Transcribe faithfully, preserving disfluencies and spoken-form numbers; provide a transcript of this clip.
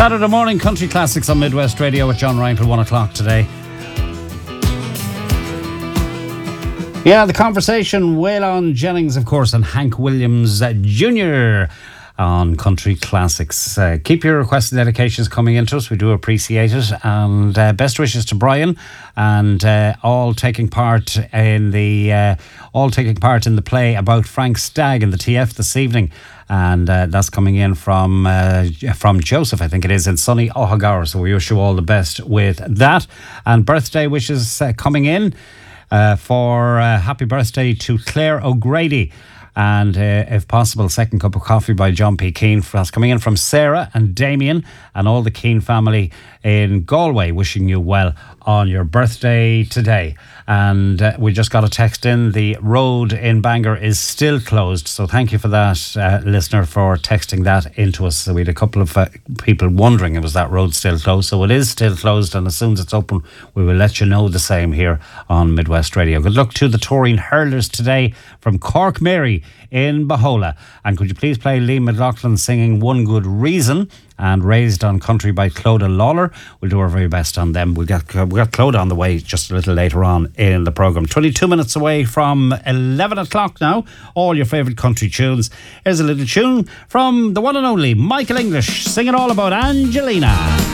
Saturday morning country classics on Midwest Radio with John Ryan till one o'clock today. Yeah, the conversation, Waylon Jennings, of course, and Hank Williams uh, Junior on Country Classics. Uh, keep your requests and dedications coming into us. We do appreciate it. And uh, best wishes to Brian and uh, all taking part in the uh, all taking part in the play about Frank Stagg in the T F this evening. And uh, that's coming in from uh, from Joseph, I think it is, in sunny Ohagara. So we wish you all the best with that. And birthday wishes uh, coming in uh, for uh, happy birthday to Claire O'Grady. And uh, if possible, second cup of coffee by John P. Keane. That's coming in from Sarah and Damien and all the Keane family in Galway, wishing you well on your birthday today. And uh, we just got a text in. The road in Bangor is still closed. So thank you for that, uh, listener, for texting that into us. So we had a couple of uh, people wondering, was that road still closed? So it is still closed, and as soon as it's open, we will let you know the same here on Midwest Radio. Good luck to the touring hurlers today from Cork Mary in Bahola. And could you please play Lee McLaughlin singing One Good Reason and Raised on Country by Clodagh Lawler? We'll do our very best on them. We'll get, we'll get Clodagh on the way just a little later on in the programme. twenty-two minutes away from eleven o'clock now. All your favourite country tunes. Here's a little tune from the one and only Michael English singing all about Angelina.